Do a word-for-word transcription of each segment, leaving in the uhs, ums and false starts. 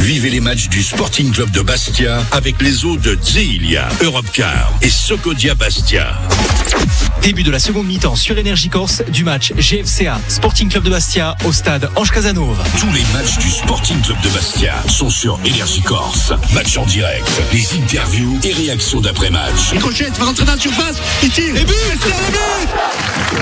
Vivez les matchs du Sporting Club de Bastia avec les eaux de Zeelia, Europcar et Socodia Bastia. Début de la seconde mi-temps sur Énergie Corse du match G F C A Sporting Club de Bastia au stade Ange Casanova. Tous les matchs du Sporting Club de Bastia sont sur Énergie Corse. Match en direct, les interviews et réactions d'après-match. Il crochette, va rentrer dans la surface, il tire, et but, c'est le but.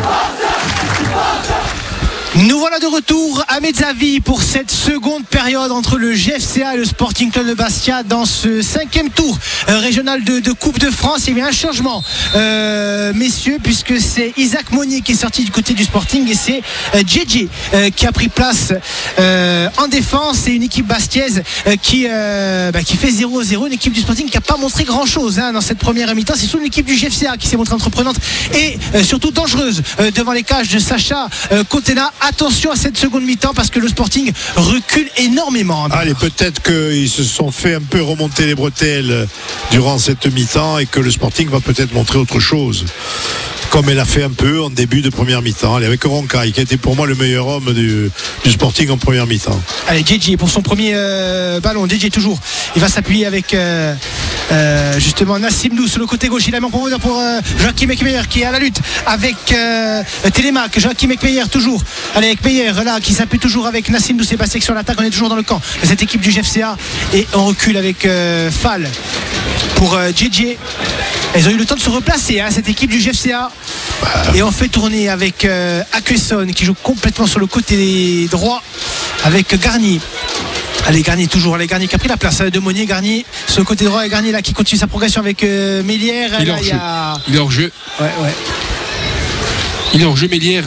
Nous voilà de retour à Mezzavi pour cette seconde période entre le G F C A et le Sporting Club de Bastia dans ce cinquième tour euh, régional de, de Coupe de France. Il y a eu un changement, euh, messieurs, puisque c'est Isaac Monnier qui est sorti du côté du Sporting et c'est euh, J J euh, qui a pris place euh, en défense. C'est une équipe bastiaise euh, qui, euh, bah, qui fait zéro zéro, une équipe du Sporting qui n'a pas montré grand-chose hein, dans cette première mi-temps. C'est surtout une équipe du G F C A qui s'est montrée entreprenante et euh, surtout dangereuse euh, devant les cages de Sacha euh, Contena. Attention à cette seconde mi-temps parce que le Sporting recule énormément. Allez, peut-être qu'ils se sont fait un peu remonter les bretelles durant cette mi-temps et que le Sporting va peut-être montrer autre chose, comme elle a fait un peu en début de première mi-temps. Allez, avec Roncaille qui a été pour moi le meilleur homme du, du Sporting en première mi-temps. Allez, J J pour son premier euh, ballon. J J toujours, il va s'appuyer avec euh, euh, justement Nassim Nou sur le côté gauche. Il a mis en profondeur pour euh, Joachim Ekmeyer qui est à la lutte avec euh, Télémac. Joachim Ekmeyer toujours. Allez, Ekmeyer là qui s'appuie toujours avec Nassim Nou. C'est passé sur l'attaque. On est toujours dans le camp de cette équipe du G F C A et on recule avec euh, Fall pour euh, J J. Ils ont eu le temps de se replacer, hein, cette équipe du G F C A. Et on fait tourner avec euh, Akwesson qui joue complètement sur le côté droit avec Garnier. Allez, Garnier toujours, allez, Garnier qui a pris la place de Monnier. Garnier sur le côté droit et Garnier là qui continue sa progression avec euh, Mélière. Il est là, hors il y jeu. a... Il est hors jeu. Ouais, ouais. Il est hors jeu, Mélière.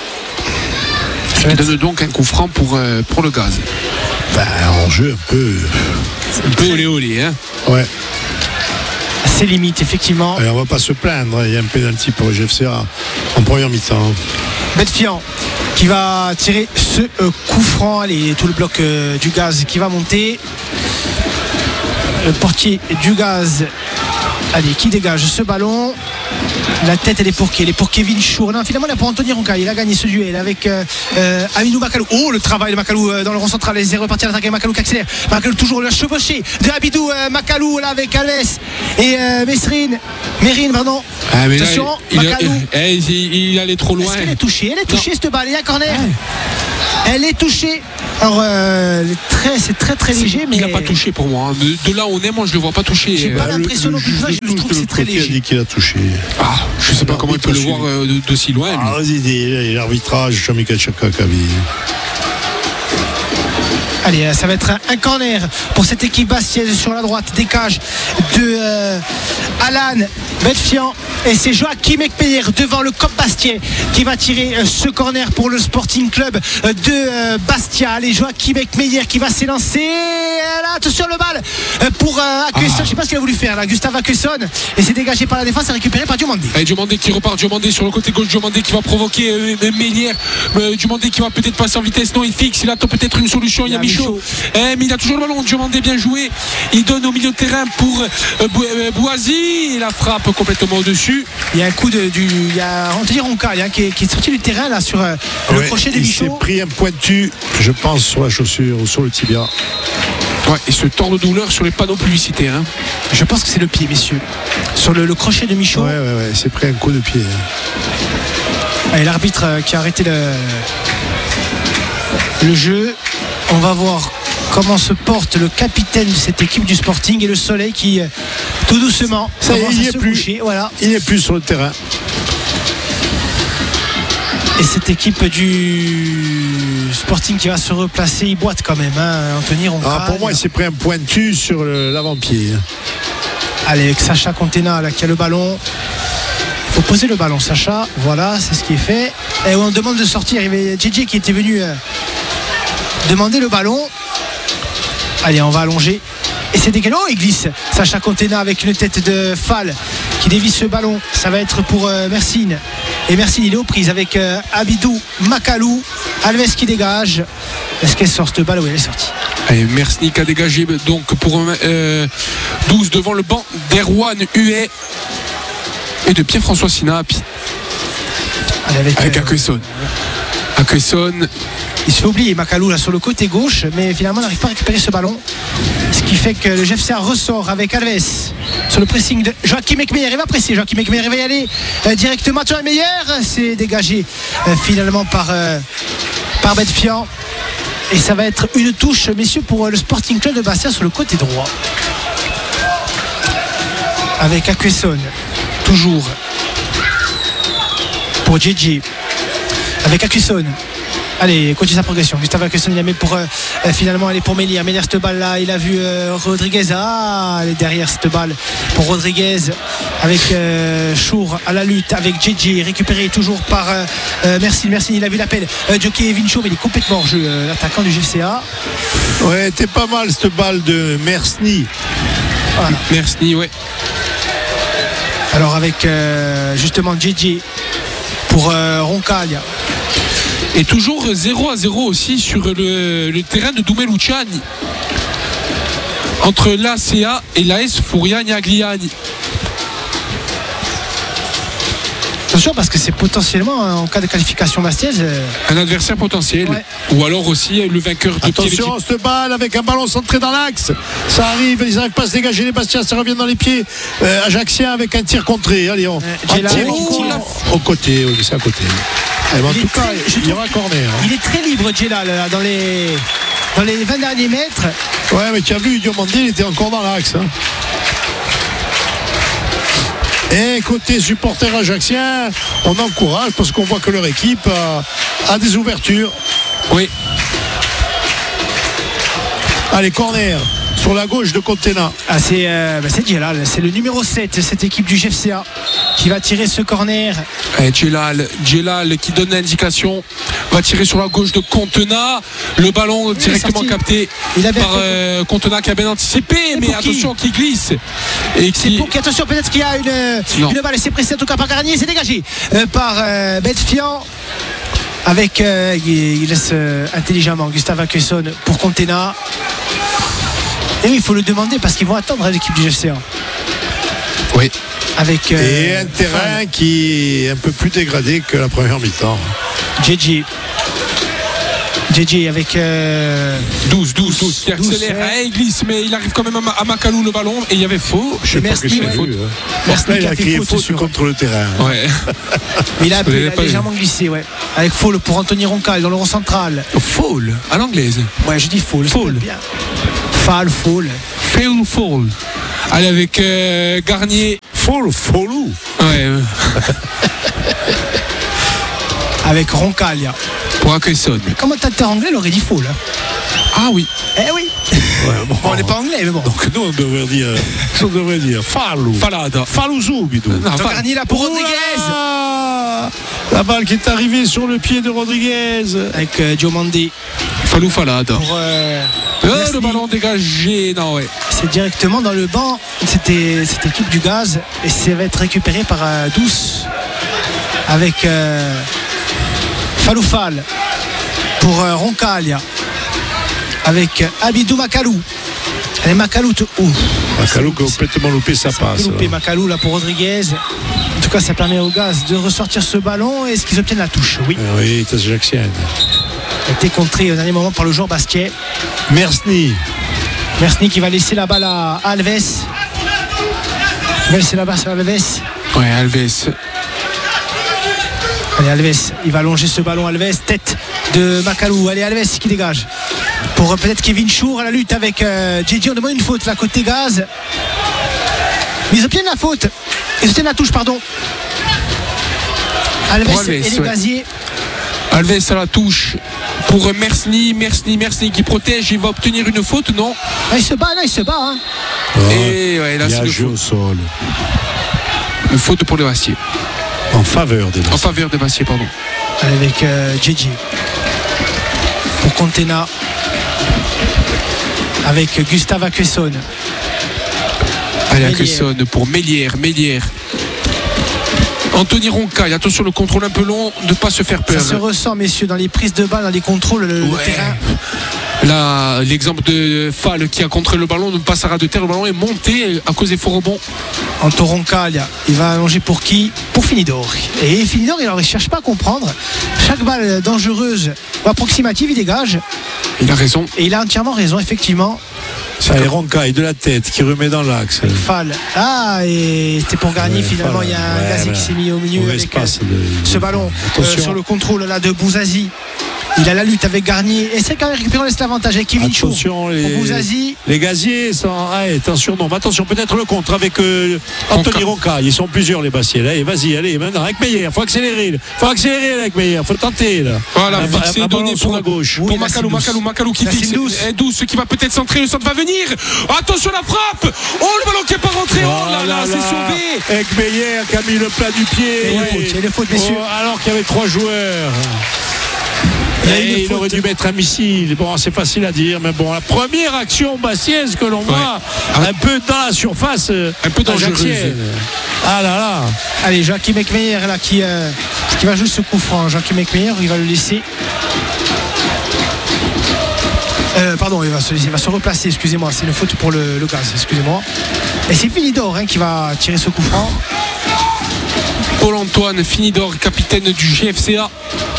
Il donne donc un coup franc pour, euh, pour le gaz. Ben, en jeu un peu. Un peu olé olé, hein. Ouais. C'est limite, effectivement. Allez, on va pas se plaindre. Il y a un pénalty pour le G F C A en première mi-temps. Bedfian qui va tirer ce euh, coup franc. Allez, tout le bloc euh, du gaz qui va monter. Le portier du gaz. Allez, qui dégage ce ballon? La tête elle est pour qui? Elle est pour Kevin Chour. Non, finalement elle est pour Anthony Roncaille. Il a gagné ce duel avec euh, euh, Amidou Makalou. Oh, le travail de Makalou euh, dans le rond central. Il est reparti à l'attaque avec Makalou qui accélère. Makalou toujours le chevauché de Abidou euh, Makalou là avec Alves et euh, Mesrine Mérine pardon. Ah, mais attention là, il, Makalou il, il, il, il allait trop loin. Est-ce qu'elle est touchée? Elle est touchée, non. Cette balle. Il y a un corner. Ouais. Elle est touchée. Alors euh, très, c'est très très léger, mais il n'a pas touché pour moi. De, de là où on est, moi je le vois pas toucher. J'ai pas l'impression non plus. Je, je trouve que c'est très léger. Il a dit qu'il a touché. Ah, je sais pas comment il peut le voir euh, de, de si loin. Ah, vas-y, dis, l'arbitrage, Jean-Michel Chakakabi. Allez, ça va être un, un corner pour cette équipe bastiaise sur la droite. Décage de euh, Alan Bedfian. Et c'est Joachim Ekmeyer devant le Cop Bastien qui va tirer euh, ce corner pour le Sporting Club euh, de euh, Bastia. Allez, Joachim Ekmeyer qui va s'élancer. Là, attention le ball euh, pour euh, Akwesson. Ah. Je sais pas ce qu'il a voulu faire là, Gustave Akwesson. Et c'est dégagé par la défense et récupéré par Diomandé. Et Diomandé qui repart, Diomandé sur le côté gauche, Diomandé qui va provoquer euh, Mélière. Euh, Diomandé qui va peut-être passer en vitesse. Non, il fixe, il attend peut-être une solution. Il y a Michaud. Eh, mais il a toujours le ballon. Diomandé bien joué. Il donne au milieu de terrain pour euh, Bouazi. Il la frappe complètement au-dessus. Il y a un coup de, du. Il y a Anthony Roncaille hein, qui, est, qui est sorti du terrain là sur euh, ouais, le crochet de Michaud. Il s'est pris un pointu, je pense, sur la chaussure ou sur le tibia. Ouais, et ce tort de douleur sur les panneaux publicitaires. Hein. Je pense que c'est le pied, messieurs. Sur le, le crochet de Michaud. Ouais, ouais, ouais. Il s'est pris un coup de pied. Allez, l'arbitre euh, qui a arrêté le, le jeu. On va voir comment se porte le capitaine de cette équipe du Sporting et le Soleil qui, tout doucement, ça commence il à est se plus. coucher. Voilà. Il n'est plus sur le terrain. Et cette équipe du Sporting qui va se replacer, il boite quand même, hein, Anthony Roncaille. Ah, pour moi, il s'est pris un pointu sur le, l'avant-pied. Allez, avec Sacha Contena là, qui a le ballon. Il faut poser le ballon, Sacha. Voilà, c'est ce qui est fait. Et on demande de sortir. Il y avait J J qui était venu euh, demander le ballon. Allez, on va allonger. Et c'est décalé. Oh, il glisse. Sacha Contena avec une tête de Fall qui dévisse ce ballon. Ça va être pour euh, Mercine. Et Mercine, il est aux prises avec euh, Abidou Makalou. Alves qui dégage. Est-ce qu'elle sort cette balle? Oui, elle est sortie. Allez, Mercine qui a dégagé donc pour euh, douze devant le banc d'Erwan Huet et de Pierre-François Sinapi. Allez, avec avec euh, Akwesson. Akwesson. il se fait oublier Macalou là sur le côté gauche, mais finalement on n'arrive pas à récupérer ce ballon, ce qui fait que le G F C A ressort avec Alves sur le pressing de Joachim Ekmeyer. Il va presser, Joachim Ekmeyer il va y aller euh, directement sur Meyer, c'est dégagé euh, finalement par euh, par Betfian, et ça va être une touche, messieurs, pour euh, le Sporting Club de Bastia sur le côté droit avec Akwesson, toujours pour Gigi avec Akwesson. Allez, continue sa progression. Gustave Akwesson, il la met pour euh, finalement aller pour Mélière. Mélière, cette balle là, il a vu euh, Rodriguez. Ah, elle est derrière cette balle pour Rodriguez avec euh, Chour à la lutte avec Gigi, récupéré toujours par euh, euh, Mersin. Mersin, il a vu l'appel. Euh, Jockey Vincho, mais il est complètement hors jeu, euh, l'attaquant du G F C A. Ouais, t'es pas mal cette balle de Mersny. Voilà. Merci, ouais. Alors avec euh, justement Gigi pour euh, Roncaglia. Et toujours zéro à zéro aussi sur le, le terrain de Doumé Luciani entre l'A C A et l'A S Furiani Agliani. Attention, parce que c'est potentiellement, en cas de qualification bastiaise, euh... un adversaire potentiel, ouais. Ou alors aussi le vainqueur de attention cette balle avec un ballon centré dans l'axe, ça arrive, ils n'arrivent pas à se dégager les Bastiens, ça revient dans les pieds euh, Ajaxien avec un tir contré. Allez, on, euh, un tir oh, au, au côté, oui, c'est à côté. Eh ben, en tout cas, il y aura un corner. Hein. Il est très libre, Djellal, là, dans les dans les vingt derniers mètres. Ouais, mais tu as vu, Diomandé, il était encore dans l'axe. Hein. Et côté supporter ajaxien, on encourage parce qu'on voit que leur équipe a, a des ouvertures. Oui. Allez, corner sur la gauche de Contena. Ah, c'est euh, bah, c'est Djellal, c'est le numéro sept, cette équipe du G F C A qui va tirer ce corner. Et Djellal, Djellal qui donne l'indication, va tirer sur la gauche de Contena. Le ballon directement capté par euh, Contena qui a bien anticipé, mais qui attention qui glisse. Et qui... C'est pour qui, attention, peut-être qu'il y a une, une balle, c'est pressé en tout cas par Garnier, c'est dégagé euh, par euh, Betfian. Avec, euh, il, il laisse euh, intelligemment Gustave Akwesson pour Contena. Et oui, il faut le demander parce qu'ils vont attendre à l'équipe du G F C A. Oui. Avec, euh, et un terrain Fan. qui est un peu plus dégradé que la première mi-temps. J J. J J avec euh... douze, douze, douze qui accélère. Ouais. Il glisse, mais il arrive quand même à Macalou le ballon et il y avait faux. Je sais Merci, pas que j'ai ouais. vu. Hein. Là, il a crié faute sur... contre le terrain. Ouais. Mais il a, il a légèrement glissé, ouais. Avec foul pour Anthony Roncal dans le rond central. Foul à l'anglaise. Ouais, je dis foul. Foul. Foul, foul. Foul, foul. Allez, avec euh, Garnier. Foul, foulou. Ouais. Avec Roncaglia. Pour Akwesson. Le commentateur anglais l'aurait dit foul. Ah oui. Eh oui. Ouais, bon, bon, on n'est pas anglais, mais bon. Donc nous, on devrait dire. On devrait dire Falou. Falada. Falouzou, bidou. Garnier là pour Rodriguez. La balle qui est arrivée sur le pied de Rodriguez. Avec euh, Diomandé. Falou Falada. Pour. Euh, euh, le ballon dégagé. Non, ouais. C'est directement dans le banc. C'était cette équipe du gaz. Et ça va être récupéré par euh, Douce. Avec. Euh, Faloufal pour euh, Roncaglia avec euh, Abidou Macalou. Allez, Macalou, t- Macalou qui a complètement loupé sa passe. Loupé Macalou là pour Rodriguez. En tout cas, ça permet au gaz de ressortir ce ballon. Est-ce qu'ils obtiennent la touche? Oui. Euh, oui, c'est Ajaxien. A été contré au dernier moment par le joueur basquet. Mersny. Mersny qui va laisser la balle à Alves. Il va laisser la balle à Alves. Ouais, Alves. Allez, Alves, il va longer ce ballon. Alves, tête de Macalou. Allez, Alves qui dégage. Pour euh, peut-être Kevin Chour à la lutte avec euh, J J. On demande une faute là, côté gaz. Mais ils obtiennent la faute. Ils obtiennent la touche, pardon. Alves, Alves et les ouais. gaziers. Alves à la touche pour Mersny. Mersny, Mersny qui protège. Il va obtenir une faute, non? Ah, il se bat, là, il se bat. Hein. Oh, et ouais, là, il y a c'est un jeu au sol. Une faute pour les Bastiers. En faveur des Bastiers. En faveur des Bastiers, pardon. Avec euh, J J. Pour Contena. Avec Gustave Akwesson. Allez, Akwesson pour Mélière. Mélière. Anthony Roncaille, attention, le contrôle un peu long, de ne pas se faire peur. Ça se ressent, messieurs, dans les prises de balles, dans les contrôles, le, ouais. le terrain. Là, l'exemple de Fall qui a contré le ballon, ne passe à ras de terre, le ballon est monté à cause des faux rebonds. Anto Roncaglia, il va allonger pour qui? Pour Finidor. Et Finidor, il ne cherche pas à comprendre. Chaque balle dangereuse ou approximative, il dégage. Il a raison. Et il a entièrement raison, effectivement. Ça est Roncaille de la tête qui remet dans l'axe. Fall. Ah, et c'était pour Garnier, Ouais, finalement. Fall, Il y a un ouais, gazier voilà. qui s'est mis au milieu Mauvais avec espace euh, de- ce ballon euh, Attention. sur le contrôle là, de Bouzazi. Il a la lutte avec Garnier. Et c'est quand même récupéré, on laisse l'avantage avec Kevin Chou. Attention, Pour les, Bouzazi. les gaziers sont. Ah, attention, non, mais attention, peut-être le contre avec euh, Anthony Roncaille. Ils sont plusieurs, les Bastiers. Allez, vas-y, allez, maintenant, avec Meyer. Il faut accélérer. Il faut accélérer avec Meyer. Il faut le tenter, là. Voilà, Un- fixé, un donné ballon sur pour la gauche. Oui, Pour Nassim Macalou, Douce. Macalou, Macalou qui Nassim fixe. Douce. Et Douce qui va peut-être centrer, le centre va venir. Attention la frappe. Oh, le ballon qui n'est pas rentré. Oh là là, c'est sauvé. Avec Meyer qui a mis le plat du pied. Il y a une faute, il y a une faute, messieurs. Oh, alors qu'il y avait trois joueurs. Il y a une Et il faute. aurait dû mettre un missile. Bon, c'est facile à dire, mais bon, la première action bastiaise que l'on voit, un peu dans la surface, Un peu dangereuse. ajaxienne. Ah là là. Allez, Joachim Ekmeyer là qui, euh, qui va jouer ce coup franc. Joachim Ekmeyer, il va le laisser. Euh, pardon, il va, se, il va se replacer, excusez-moi, c'est une faute pour le, le gaz, excusez-moi. Et c'est Finidor hein, qui va tirer ce coup franc. Paul-Antoine Finidor, capitaine du G F C A.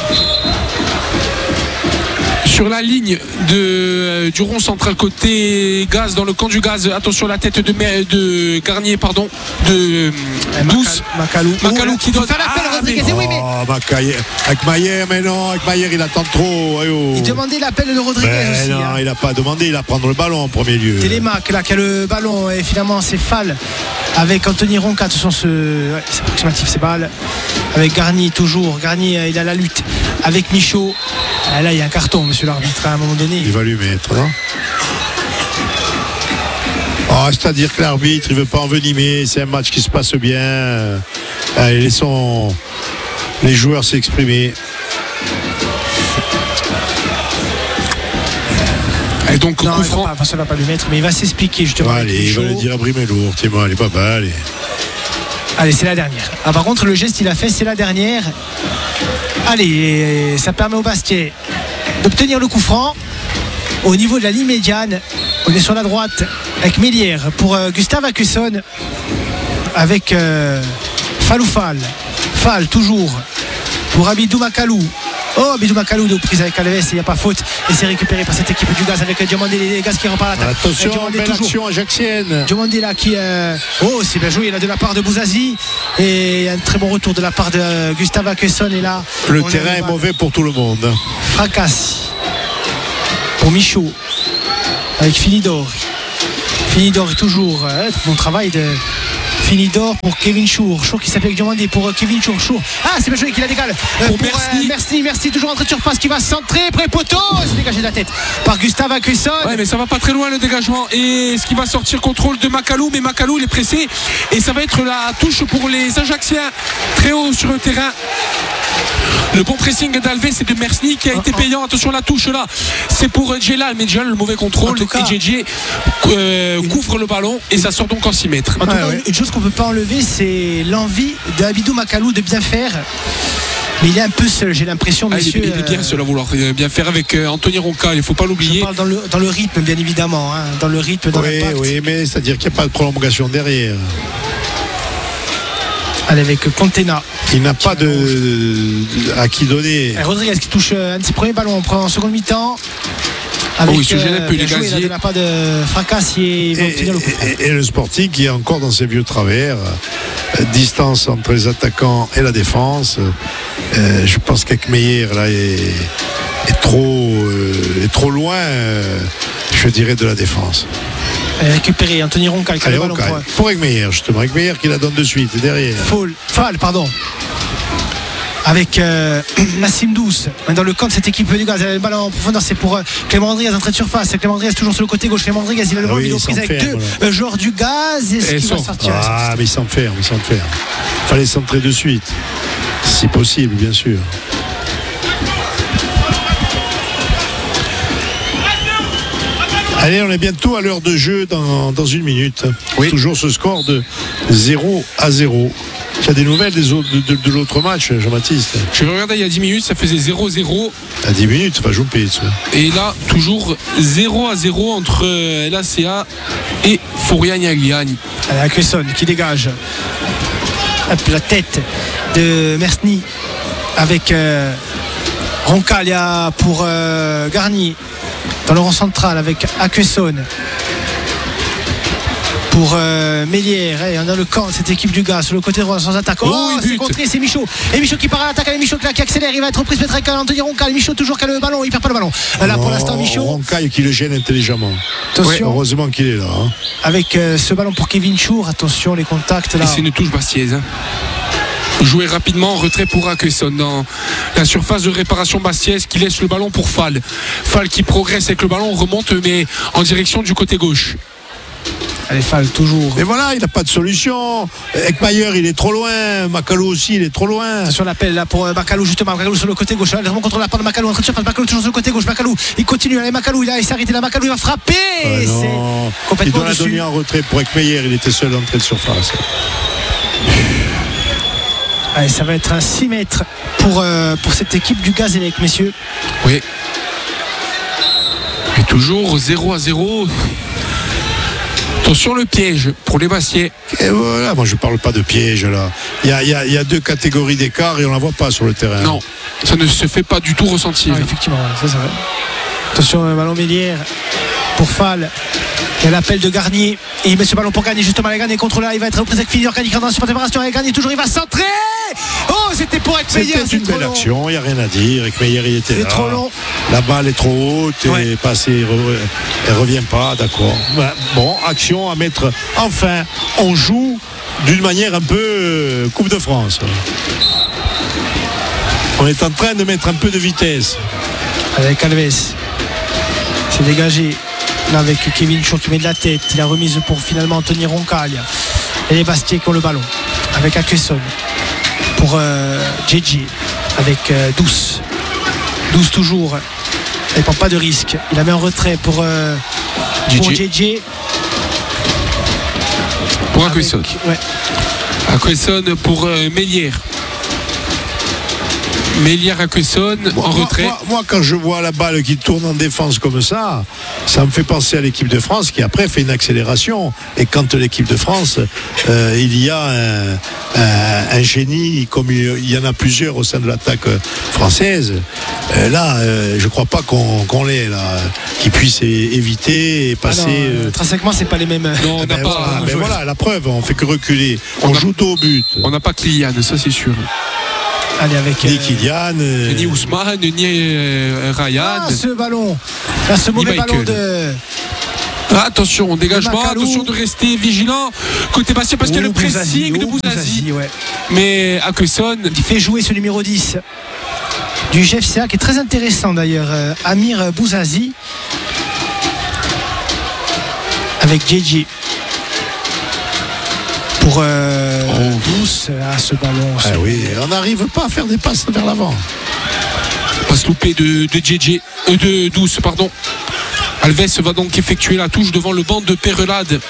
Sur la ligne de, euh, du rond central côté gaz, dans le camp du gaz. Attention la tête de, Mer- de Garnier, pardon, de euh, Douce. Macalou. Macalou qui donne. Faut faire l'appel, Ah, Rodriguez. mais- Eh oui, mais Oh, Macaille- avec Maillère, mais non, avec Maillère, il attend trop. Eh oh. il demandait l'appel de Rodriguez Ben aussi. non, hein. il n'a pas demandé, il a prendre le ballon en premier lieu. Télémac là qui a le ballon et finalement c'est Fall avec Anthony Ronca. Ce sont ce, ouais, c'est approximatif ces balles avec Garnier toujours. Garnier euh, il a la lutte avec Michaud. Ah, là il y a un carton monsieur l'arbitre à un moment donné. Il va lui mettre, non? Oh, c'est-à-dire que l'arbitre, il ne veut pas envenimer. C'est un match qui se passe bien. Allez, laissons les joueurs s'exprimer. Et donc, Non, coup il va franc. pas, ça va pas lui mettre, mais il va s'expliquer justement. avec Allez, il va Michaud. le dire à Brimelour. Tiens-moi, allez, papa, allez. Allez, c'est la dernière. Ah, par contre, le geste qu'il a fait, c'est la dernière. Allez, ça permet au Bastiais d'obtenir le coup franc au niveau de la ligne médiane. On est sur la droite avec Mélière pour euh, Gustave Acusson avec euh, Faloufal. Fall toujours pour Abidou Macalou. Oh, Abidou Macalou de prise avec Alves, il n'y a pas faute. Et c'est récupéré par cette équipe du gaz avec Diomandé, les gaz qui repart à l'attaque. Attention, Diomandé belle toujours. action ajaxienne. Diomandé là qui euh, oh c'est bien joué là de la part de Bouzazi et un très bon retour de la part de euh, Gustave Acusson et là Le on a terrain le est ball. mauvais pour tout le monde. Fracasse pour Michaud avec Finidor. Finidor est toujours euh, bon travail de Finidor pour Kevin Chour. Chour qui s'appelle Diomandé pour euh, Kevin Chour. Chour. Ah c'est bien joué qu'il a décalé euh, Pour pour Mercy. euh, Mercy. Mercy toujours entrée de surface qui va centrer près poteau. C'est dégagé de la tête par Gustave Acusson. Ouais, mais ça va pas très loin le dégagement. Et ce qui va sortir contrôle de Macalou, mais Macalou il est pressé. Et ça va être la touche pour les Ajaxiens. Très haut sur le terrain. Le bon pressing d'Alves et de Mersny qui a été payant. Attention la touche là. C'est pour Djelal, mais Djelal le mauvais contrôle. En tout cas, et J J euh, couvre le ballon et ça sort donc en six mètres. En tout Ouais, cas, ouais. une chose qu'on peut pas enlever, c'est l'envie de Abidou Macalou de bien faire. Mais il est un peu seul, j'ai l'impression, Ah, il, est, messieurs. il est bien euh, seul à vouloir bien faire avec euh, Anthony Ronca. Il ne faut pas Je l'oublier. parle dans le, dans le rythme, bien évidemment. hein, dans le rythme, dans Oui, l'impact. oui, mais c'est-à-dire qu'il n'y a pas de prolongation derrière. Allez, avec Contena. Il n'a pas de, de- à qui donner. Et Rodriguez qui touche euh, un de ses premiers ballons en, en seconde mi-temps. Avec, Oh, il se gêne un peu, bien les joué, là, gaziers. de la part de Fracassier. Il va Et, obtenir le coup franc. et- et le Sporting qui est encore dans ses vieux travers, euh, distance entre les attaquants et la défense. Euh, je pense qu'Ekmeyer là est, est trop euh, est trop loin, euh, je dirais, de la défense. Et récupéré Anthony Roncal qui a Allez, le ballon Roncaille. pour Pour Ekmeyer justement, Ekmeyer qui la donne de suite derrière. Fall, Fall, pardon. Avec euh, Nassim Douce dans le camp de cette équipe du gaz. Le ballon en profondeur, c'est pour euh, Clément Rodriguez, entrée de surface. Clément Rodriguez toujours sur le côté gauche. Clément Rodriguez, il a le Ah ballon oui, il est aux il prises avec s'enferme, deux voilà. euh, joueurs du gaz. Est-ce Et qu'il va sort. sortir Ah, mais il s'enferme, il s'enferme. Fallait centrer de suite, si possible, bien sûr. Allez, on est bientôt à l'heure de jeu dans, dans une minute. Oui. Toujours ce score de zéro à zéro. Tu as des nouvelles des autres, de, de, de l'autre match, Jean-Baptiste? Je vais regarder il y a dix minutes, ça faisait zéro zéro. À dix minutes, ça va jouer. Et là, toujours zéro à zéro entre L A C A et Furiani Agliani. Aguesson qui dégage. Hop, la tête de Mersny avec euh, Roncaglia pour euh, Garnier dans le rond central avec Aguesson pour euh, Mélière. Et on a le camp de cette équipe du gars sur le côté droit sans attaque. Oh, Oh, il c'est bute. contré, c'est Michaud. Et Michaud qui part à l'attaque avec Michaud qui, qui accélère. Il va être repris peut-être avec Anthony Roncal. Michaud toujours qui a le ballon. Il perd pas le ballon. Là pour l'instant, Michaud. Roncaille qui le gêne intelligemment. Attention. Ouais, heureusement qu'il est là. Hein. Avec euh, ce ballon pour Kevin Chour. Attention, les contacts là. Et c'est une touche bastiaise. Hein. Jouer rapidement en retrait pour Aguesson dans la surface de réparation bastiaise qui laisse le ballon pour Fall. Fall qui progresse avec le ballon, remonte mais en direction du côté gauche. Allez, Fall toujours. Mais voilà, il n'a pas de solution. Ekmayer, il est trop loin. Macalou aussi, il est trop loin. Sur l'appel là pour euh, Macalou justement. Macalou sur le côté gauche. Là, vraiment contre la part de Macalou. En train de surface. Macalou toujours sur le côté gauche. Macalou, il continue. Allez, Macalou, il a s'arrêté là. Macalou, il va frapper. Ah C'est non. Il complètement doit la dessus. donner en retrait pour Ekmayer. Il était seul d'entrée de surface. Allez, ça va être un six mètres pour, euh, pour cette équipe du Gazélec, messieurs. Oui. Et toujours zéro à zéro. Attention le piège pour les Bastiais. Et voilà, moi je parle pas de piège là. Il y a, il y a, il y a deux catégories d'écart et on la voit pas sur le terrain. Non, ça ne se fait pas du tout ressentir. Ah, effectivement, ouais, ça, ça va. Attention, le ballon Mélière pour Fall. Il y a l'appel de Garnier. Et il met ce ballon pour Garnier, justement. Garnier contre là. Il va être repris avec Finir. Garnier qui rentre dans la préparation. Et Garnier toujours, il va centrer. Oh, c'était pour Ekmeyer. C'était une belle action, il n'y a rien à dire. Ekmeyer, il était C'est là. trop long. La balle est trop haute et Ouais. passée, elle ne revient pas, d'accord. Ben, bon, action à mettre. Enfin, on joue d'une manière un peu euh, Coupe de France. On est en train de mettre un peu de vitesse. Avec Alves. C'est dégagé. Là avec Kevin Chour qui met de la tête. Il a remise pour finalement Anthony Roncaille. Et les Bastiais qui ont le ballon. Avec Aguesson. Pour euh, J J. Avec euh, Douce. Douce toujours. Il ne prend pas de risque. Il la met en retrait pour, euh, pour J J. Pour Aguesson. Ouais. Aguesson pour euh, Mélière. Mélière Aguesson Moi, en moi, retrait. Moi, moi, quand je vois la balle qui tourne en défense comme ça, ça me fait penser à l'équipe de France qui après fait une accélération. Et quand l'équipe de France, euh, il y a un, un, un génie, comme il, il y en a plusieurs au sein de l'attaque française, euh, là, euh, je ne crois pas qu'on, qu'on l'ait là, qui puisse é- éviter et passer. Ah non, euh, intrinsèquement, c'est pas les mêmes. Non, on eh n'a ben pas. voilà, ben voilà, la preuve, on fait que reculer. On, On a- joue tôt au but. On n'a pas Kylian, ça c'est sûr. Allez, avec. Ni euh, Kylian. euh, Ni Ousmane, ni euh, Ryan. Ah, ce ballon. Là, ce mauvais Michael. ballon de. Ah, attention, dégagement, Macalou. attention de rester vigilant côté Bastien parce qu'il y a le Oh, Bouzazi, pressing de oh, Bouzazi. ouais. Mais Aguesson, Il fait jouer ce numéro dix du G F C A qui est très intéressant d'ailleurs, euh, Amir Bouzazi avec J J pour euh, Oh. Douce à ce ballon. Ah oui, on n'arrive pas à faire des passes vers l'avant. passe loupée de, de J J, euh, de Douce, pardon. Alves va donc effectuer la touche devant le banc de Perelade.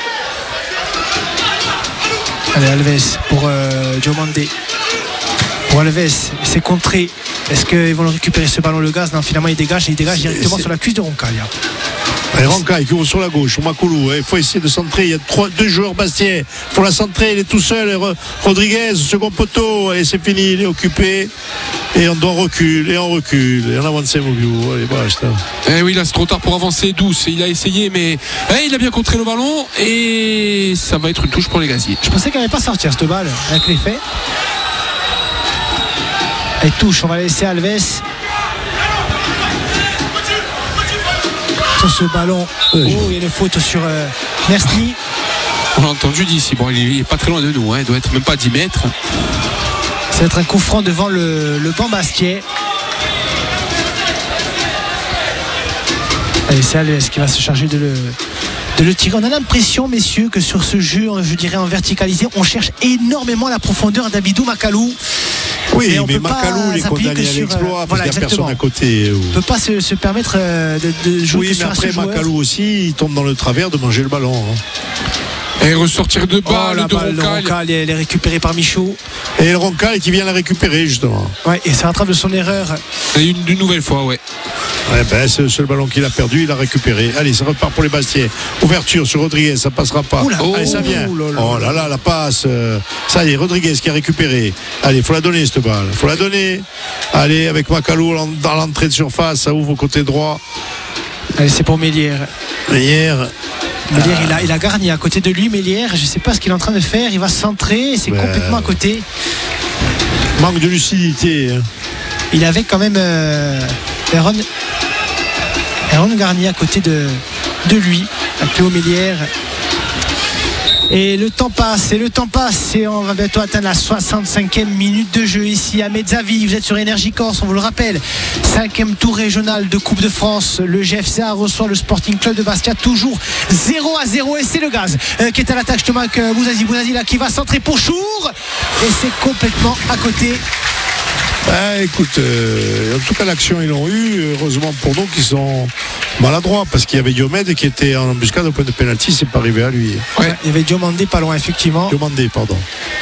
Allez, Alves pour euh, Diomandé. Pour Alves, c'est contré. Est-ce qu'ils vont le récupérer ce ballon, le gaz? Non, finalement il dégage et il dégage C'est- directement c'est- sur la cuisse de Roncaille. Et Roncaille qui ouvre sur la gauche, Makoulou, il faut essayer de centrer. Il y a trois, deux joueurs Bastien. Pour la centrer, il est tout seul. Et Ro- Rodriguez, second poteau. Allez, c'est fini, il est occupé. Et on doit reculer, et on recule. Et on avance Mobiou. Allez, bah, putain. Eh oui, là c'est trop tard pour avancer. Douce, il a essayé, mais eh, il a bien contré le ballon et ça va être une touche pour les gaziers. Je pensais qu'elle n'allait pas sortir cette balle avec les faits. Elle touche, on va laisser Alves. Sur ce ballon. Oh, il y a une faute sur euh, Mersny. On l'a entendu d'ici. Bon, il est pas très loin de nous, hein. Il doit être même pas à dix mètres. Ça va être un coup franc devant le, le banc Bastiais. Allez, c'est Alves qui va se charger de le, de le tirer. On a l'impression, messieurs, que sur ce jeu, je dirais en verticalisé, on cherche énormément la profondeur d'Abidou Macalou. Oui, Et on mais peut pas Macalou, il est s'appuyer condamné que à sur, l'exploit euh, parce voilà, qu'il n'y a personne exactement. à côté. On ne peut pas se, se permettre euh, de, de jouer Oui, que mais sur un après, seul joueur. Macalou aussi, il tombe dans le travers de manger le ballon. hein. Et ressortir de balle oh, la de balle de Roncal. Roncal, elle est récupérée par Michaud. Et le Roncal qui vient la récupérer justement. Ouais, et ça rattrape de son erreur. Et une, une nouvelle fois, ouais. Ouais, ben, c'est le seul ballon qu'il a perdu, il l'a récupéré. Allez, ça repart pour les Bastiais. Ouverture sur Rodriguez, ça passera pas. Oula, Allez, ça vient. oh là là. Oh là là, la passe. euh, Ça y est, Rodriguez qui a récupéré. Allez, il faut la donner cette balle. Il faut la donner. Allez, avec Macalou dans l'entrée de surface, ça ouvre au côté droit. Allez, c'est pour Mélière. Hier. Mélière, il, a, il a Garnier à côté de lui. Mélière, je ne sais pas ce qu'il est en train de faire. Il va se centrer. C'est Ouais. complètement à côté. Manque de lucidité. hein. Il avait quand même euh, Aaron, Aaron Garnier à côté de, de lui, avec Léo Mélière. Et le temps passe, et le temps passe, et on va bientôt atteindre la soixante-cinquième minute de jeu ici à Mezzavi. Vous êtes sur Énergie Corse, on vous le rappelle. Cinquième tour régional de Coupe de France. Le G F C A reçoit le Sporting Club de Bastia, toujours zéro à zéro. Et c'est le Gaz euh, qui est à l'attaque justement avec euh, Bouzazi. Bouzazi là qui va centrer pour Chour. Et c'est complètement à côté. Ah, écoute, euh, en tout cas l'action ils l'ont eu. Heureusement pour nous qu'ils sont maladroits parce qu'il y avait Diomède qui était en embuscade au point de pénalty, c'est pas arrivé à lui. Ouais. Il y avait Diomandé pas loin effectivement. Diomandé, pardon.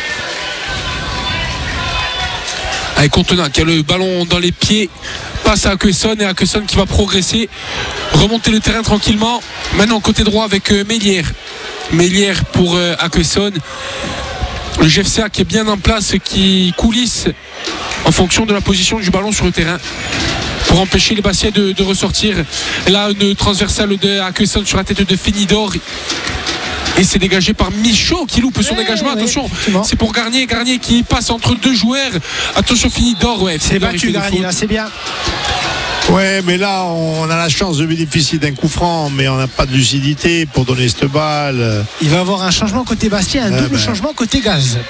Avec Contenant qui a le ballon dans les pieds, passe à Akeson et Akeson qui va progresser, remonter le terrain tranquillement. Maintenant côté droit avec euh, Mélière. Mélière pour euh, Akeson. Le G F C A qui est bien en place, qui coulisse en fonction de la position du ballon sur le terrain pour empêcher les Bastiais de, de ressortir. Là, une transversale de Akeson sur la tête de Fénidor. Et c'est dégagé par Michaud qui loupe son Ouais, dégagement. ouais, Attention, effectivement. c'est pour Garnier. Garnier qui passe entre deux joueurs. Attention, Fénidor. Ouais, C'est Fénidor, il fait battu des Garnier fautes. là, c'est bien. Ouais, mais là on a la chance de bénéficier d'un coup franc, mais on n'a pas de lucidité pour donner cette balle. Il va avoir un changement côté Bastia, un Ah double ben. changement côté Gaz.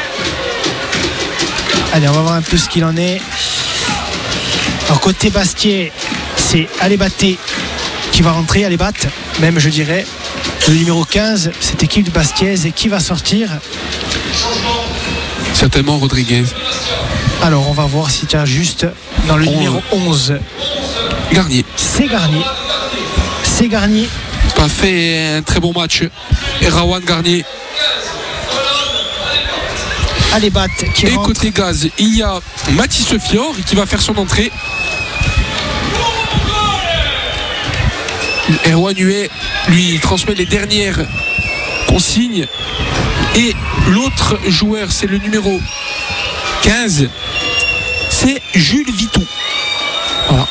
Allez, on va voir un peu ce qu'il en est. Alors côté Bastiais, c'est Alébaté qui va rentrer, Alébat, même je dirais. Le numéro quinze, cette équipe de Bastiaise, et qui va sortir. Certainement Rodriguez. Alors on va voir si tu as juste dans le onze. numéro onze. Garnier. C'est Garnier. C'est Garnier. Pas fait un très bon match. Et Rawan Garnier. Alébat qui Et rentre. côté Gaz, il y a Mathis Fior qui va faire son entrée. Erwan Huet, lui, transmet les dernières consignes. Et l'autre joueur, c'est le numéro quinze. C'est Jules Vitou. Voilà.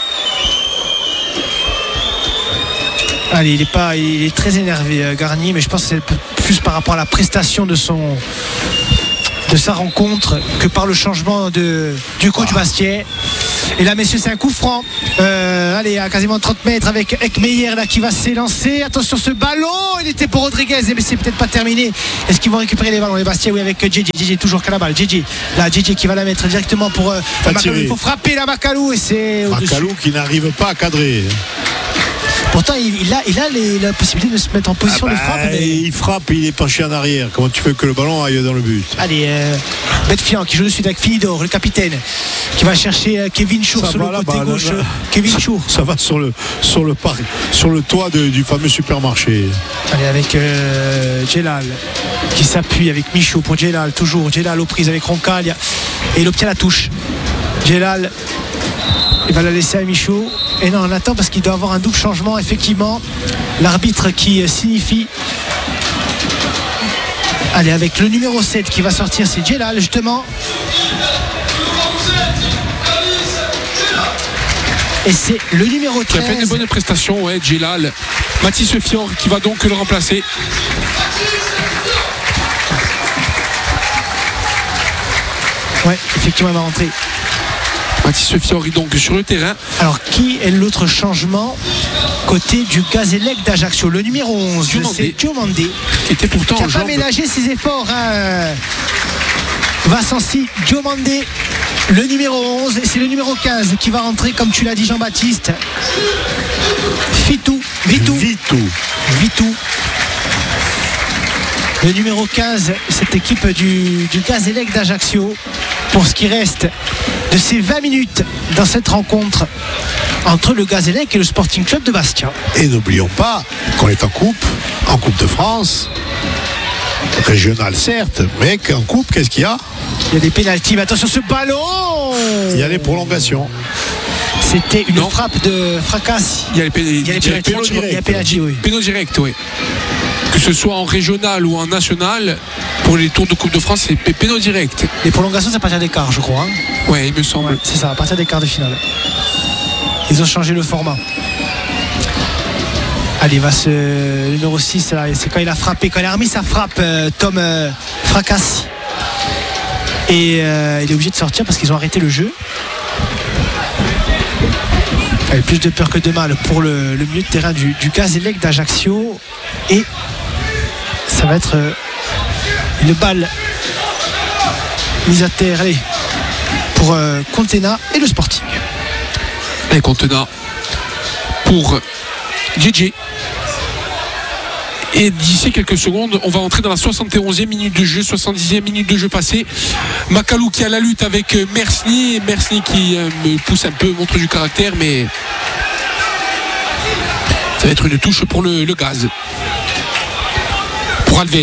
Allez, il est pas, il est très énervé euh, Garnier, mais je pense que c'est plus par rapport à la prestation de son, de sa rencontre que par le changement de du coach Bastiais. Et là, messieurs, c'est un coup franc. Euh, allez, à quasiment trente mètres avec Ekmeyer là qui va s'élancer. Attention, ce ballon, il était pour Rodriguez, mais c'est peut-être pas terminé. Est-ce qu'ils vont récupérer les ballons les Bastiais? Oui, avec J J. J J toujours qu'à la balle. J J, là, J J qui va la mettre directement pour euh, Macalou. tirer. Il faut frapper la Macalou et c'est au-dessus. Macalou qui n'arrive pas à cadrer. Pourtant, il, il a, il a les- la possibilité de se mettre en position Ah de bah, frappe. mais- il frappe, il est penché en arrière. Comment tu veux que le ballon aille dans le but? Allez, euh, Betfian qui joue dessus avec Finidor, le capitaine, qui va chercher euh, Kevin Chour Ça sur va, le là, côté bah, gauche. là, là. Kevin Chour. Ça va sur le, sur le, parc, sur le toit de- du fameux supermarché. Allez, avec euh, Djelal qui s'appuie avec Michaud pour Djelal, toujours Djelal aux prises avec Roncal et il obtient la touche. Djelal, il va la laisser à Michaud. Et non, on attend parce qu'il doit avoir un double changement, effectivement. L'arbitre qui euh, signifie. Allez, avec le numéro sept qui va sortir, c'est Djelal, justement. Et c'est le numéro Qui a fait treize. de bonnes prestations, ouais, Djelal. Mathis Fior qui va donc le remplacer. Ouais, effectivement, il va rentrer. Mathis Fior est donc sur le terrain. Alors, qui est l'autre changement côté du Gazélec d'Ajaccio? Le numéro onze, Diomandé. c'est Diomandé, Qui était pourtant qui en n'a pas jambes. ménagé ses efforts. Hein. Vassancy, Diomandé, le numéro onze, et c'est le numéro quinze qui va rentrer, comme tu l'as dit, Jean-Baptiste. Fitou, Vitou, Vitou. Vitou. Le numéro quinze, cette équipe du, du Gazélec d'Ajaccio, pour ce qui reste de ces vingt minutes dans cette rencontre entre le Gazélec et le Sporting Club de Bastia. Et n'oublions pas qu'on est en coupe, en Coupe de France. Régional, certes, mais qu'en coupe, qu'est-ce qu'il y a? Il y a des pénaltys, mais attention ce ballon. Il y a les prolongations. C'était une Non. frappe de Fracas. Il y a les pénalités. Il y a les pénaltys pénaltys, directs. il y a pénalty, oui. Pénal direct, oui. Que ce soit en régional ou en national, pour les tours de Coupe de France, c'est p- pénal direct. Les prolongations, c'est à partir des quarts, je crois. hein. Ouais, il me semble. Ouais, c'est ça, à partir des quarts de finale. Ils ont changé le format. Allez, va se. Le numéro six, là, c'est quand il a frappé, quand il a remis sa frappe, euh, Tom euh, Fracas. Et euh, il est obligé de sortir parce qu'ils ont arrêté le jeu. Allez, plus de peur que de mal pour le, le milieu de terrain du, du Gazélec d'Ajaccio. Et ça va être euh, une balle mise à terre, allez, pour euh, Contena et le Sporting. Et contenant pour J J. Et d'ici quelques secondes, on va entrer dans la soixante et onzième minute de jeu, soixante-dixième minute de jeu passée. Macalou qui a la lutte avec euh, Mersny. Mersny qui euh, me pousse un peu, montre du caractère, mais ça va être une touche pour le, le gaz. Pour Alves. Les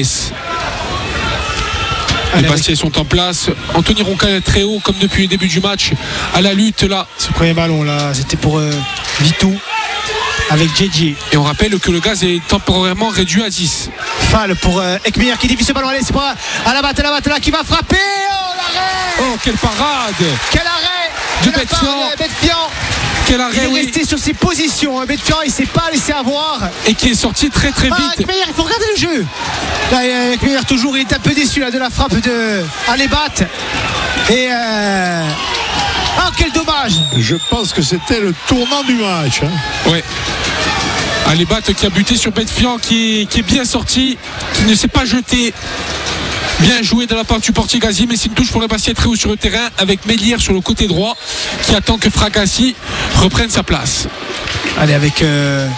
Allez, Bastiais sont en place. Anthony Roncal est très haut, comme depuis le début du match. À la lutte là. Ce premier ballon là, c'était pour euh, Vitou avec J J. Et on rappelle que le gaz est temporairement réduit à dix. Fall pour euh, Ekmeyer qui dévie ce ballon. Allez, c'est pas à la batte, à la batte là qui va frapper. Oh l'arrêt! Oh, quelle parade! Quel arrêt De de la part Betfian. de Betfian. Quel Il arrêt, est oui. resté sur ses positions. Betfian, il s'est pas laissé avoir. Et qui est sorti très très Ah, vite. Ekmeyer, il faut regarder le jeu. Là, euh, Ekmeyer toujours, il est un peu déçu là de la frappe de Alebat. Et euh... ah, quel dommage! Je pense que c'était le tournant du match. hein. Ouais. Alebat qui a buté sur Betfian, qui est, qui est bien sorti, qui ne s'est pas jeté. Bien joué de la part du Portigassi, mais c'est une touche pour le Bastia très haut sur le terrain avec Mélière sur le côté droit qui attend que Fracassi reprenne sa place. Allez, avec euh,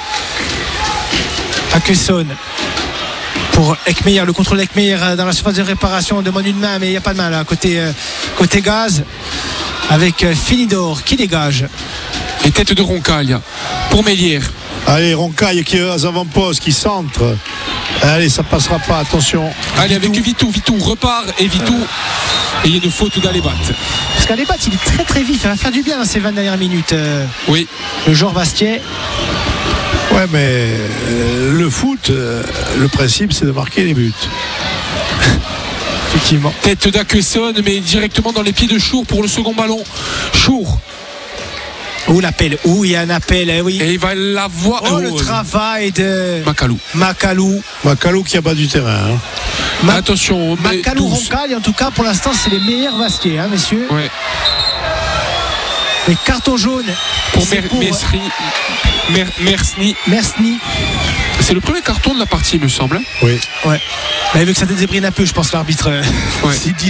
Akeson pour Ekmeyer, le contrôle d'Ekmeyer dans la surface de réparation. On demande une main, mais il n'y a pas de main là, côté, euh, côté gaz. Avec euh, Finidor qui dégage. Et tête de Roncaille pour Mélière. Allez, Roncaille qui est aux avant-postes, qui centre. Allez, ça passera pas, attention. Allez, avec Vitou, Vitou repart et Vitou. Et il y a une faute d'Alebat. Parce qu'Alebat, il est très très vif. Il va faire du bien dans ces vingt dernières minutes. euh, Oui. le joueur Bastiais. Ouais, mais euh, le foot, euh, le principe, c'est de marquer les buts. Effectivement. Tête d'Aquesson, mais directement dans les pieds de Chour pour le second ballon. Chour. Où l'appel? Où il y a un appel, eh oui. Et il va l'avoir. Oh, le travail de Macalou. Macalou. Macalou qui a pas du terrain. hein. Ma- Attention, mais Macalou douze. Roncal, et en tout cas pour l'instant c'est les meilleurs Bastiais, hein, messieurs. Ouais. Les cartons jaunes Pour, c'est Mer- pour Mesri, Mer- Mersny. Mersny. C'est le premier carton de la partie, il me semble. Oui. Ouais. Mais il veut que ça débrine un peu, je pense, l'arbitre. Ouais. s'il dit